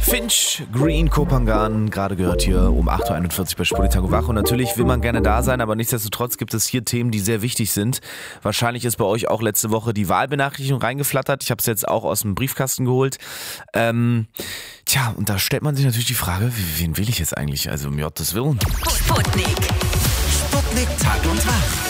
Finch, Green, Kopangan, gerade gehört hier um 8.41 Uhr bei Spolitango wach. Und natürlich will man gerne da sein, aber nichtsdestotrotz gibt es hier Themen, die sehr wichtig sind. Wahrscheinlich ist bei euch auch letzte Woche die Wahlbenachrichtigung reingeflattert. Ich habe es jetzt auch aus dem Briefkasten geholt. Und da stellt man sich natürlich die Frage, wen will ich jetzt eigentlich? Also um Gottes Willen. Sputnik Tag und Wach.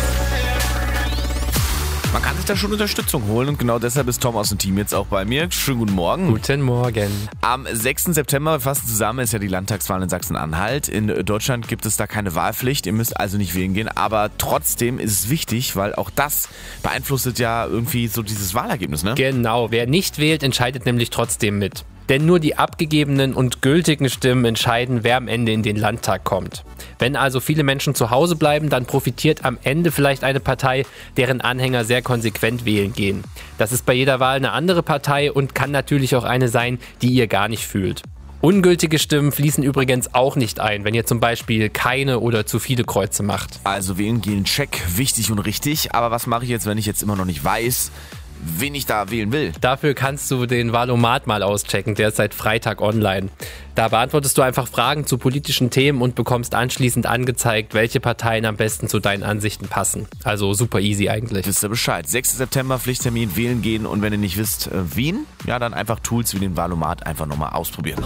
Man kann sich da schon Unterstützung holen und genau deshalb ist Tom aus dem Team jetzt auch bei mir. Schönen guten Morgen. Guten Morgen. Am 6. September, wir fassen zusammen, ist ja die Landtagswahl in Sachsen-Anhalt. In Deutschland gibt es da keine Wahlpflicht, ihr müsst also nicht wählen gehen, aber trotzdem ist es wichtig, weil auch das beeinflusst ja irgendwie so dieses Wahlergebnis, ne? Genau, wer nicht wählt, entscheidet nämlich trotzdem mit. Denn nur die abgegebenen und gültigen Stimmen entscheiden, wer am Ende in den Landtag kommt. Wenn also viele Menschen zu Hause bleiben, dann profitiert am Ende vielleicht eine Partei, deren Anhänger sehr konsequent wählen gehen. Das ist bei jeder Wahl eine andere Partei und kann natürlich auch eine sein, die ihr gar nicht fühlt. Ungültige Stimmen fließen übrigens auch nicht ein, wenn ihr zum Beispiel keine oder zu viele Kreuze macht. Also wählen gehen, check, wichtig und richtig. Aber was mache ich jetzt, wenn ich jetzt immer noch nicht weiß, wen ich da wählen will? Dafür kannst du den Wahlomat mal auschecken, der ist seit Freitag online. Da beantwortest du einfach Fragen zu politischen Themen und bekommst anschließend angezeigt, welche Parteien am besten zu deinen Ansichten passen. Also super easy eigentlich. Wisst ihr Bescheid. 6. September, Pflichttermin, wählen gehen und wenn ihr nicht wisst, wen, ja dann einfach Tools wie den Wahlomat einfach nochmal ausprobieren.